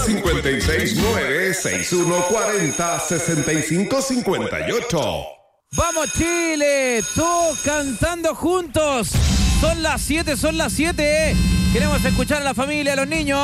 569-6140-6558. ¡Vamos, Chile! Todos cantando juntos. Son las 7. Queremos escuchar a la familia, a los niños.